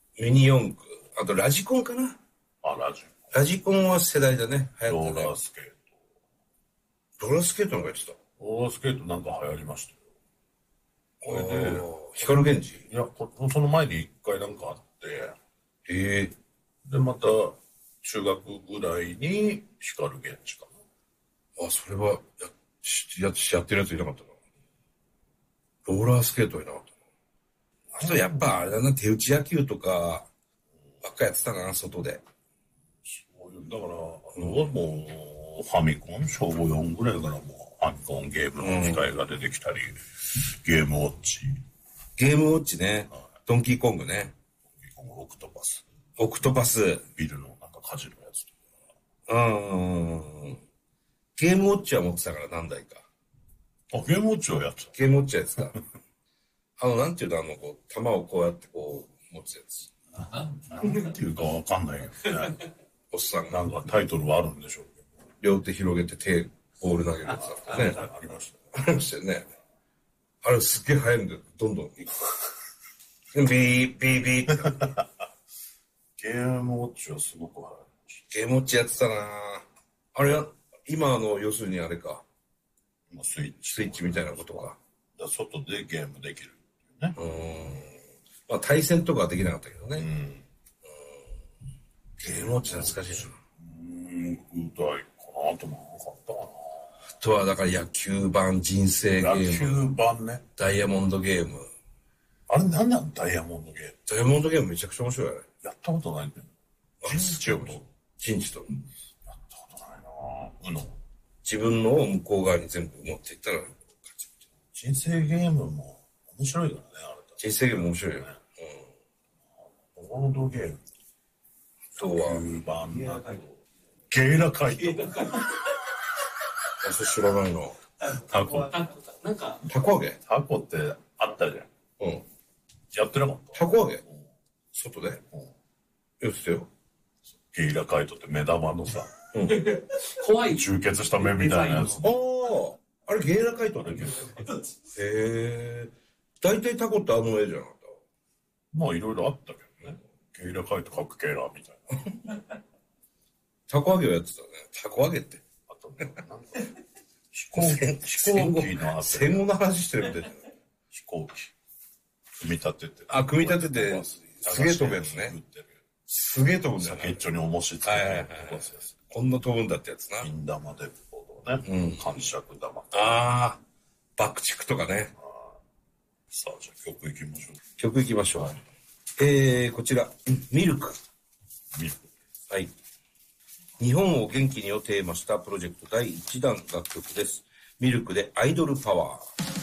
ミニ四駆。あとラジコンかな。 あ、ラジラジコンは世代だね。 コン。ロー流行ったね。 ラースケート。 ローラースケートのがやってた。 ローラースケートなんか流行りましたよ。これで、 光源氏。 いや、その前に一回なんかあって、で、また、中学ぐらいに光源氏かな。 あ、それはやってるやついなかったな。ローラースケートはいなかったな。あとやっぱあれだな、手打ち野球とかばっかやってたな、外で。 そういうだから、もう、ファミコン、小5、4ぐらいからもう、ファミコンゲームの機械が出てきたり、ゲームウォッチ、 ゲームウォッチね。ドンキーコングね。 オクトパス、 オクトパス。 ビルのなんか火事のやつとゲームウォッチは持ってたから何台か。 か。あ、ゲームウォッチはやってた。 ゲームウォッチやつか。なんていうの、こう、弾をこうやってこう、持つやつ。 なんていうかわかんないけどね。 おっさんがなんかタイトルはあるんでしょうけ両手広げてボール投げるやつだったね。 ど。ありましたね。 ありましたよね。あれすっげえ速いんだよ。どんどん行く。ビー、ビー、ビーってなって。 ゲームウォッチはすごく早い。 ゲームウォッチやってたなあれは、今要するにあれか。 今スイッチ。 スイッチみたいなことか。 だ外でゲームできるっていうね。 まあ対戦とかはできなかったけどね。ゲームウォッチ懐かしいな。 具体かなともなかったかな。 あとはだから野球版、人生ゲ野ーム、 球版ね。 ダイヤモンドゲーム。 あれなんなんダイヤモンドゲーム。 ダイヤモンドゲームめちゃくちゃ面白いあれ。 やったことないんだよ。 あ人知をと。やっ陣地と。 たことないな。 自分のを向こう側に全部持っていったら勝ち。 人生ゲームも面白いからね、あれだ。 人生ゲーム面白いよ。 ボードゲーム。 あとは、 9番だけど。ゲイラカイト。 それ知らないな。 タコ。 なんか、 たこ揚げタコってあったじゃん。 うん。 やってなかったたこ揚げ外でやってたよ。 ゲイラカイトって目玉のさ、 怖い。 充血した目みたいなやつ。 ああ、あれゲイラカイトだっけへえ。大体タコってあの絵じゃなかっまあいろいろあったけどね。ゲイラカイト各ゲイラみたいな。 た。たこ揚げをやってたね。たこ揚げって。 あと、なんか、飛行機の後戦後の話してるみたいじゃない飛行機。組み立てて。 あ、組み立てて、すげえ飛ぶやつね。すげえ飛ぶんだよね。 先っちょに重しつけて飛ばすやつ。 こんな飛ぶんだってやつな。 銀玉でボードね。感触玉。 ああ、爆竹とかね。 さあ、じゃあ曲いきましょ曲いきましょう。こちら、ミルク。 う。見る。 はい。日本を元気にをテーマしたプロジェクト第1弾楽曲です。ミルクでアイドルパワー。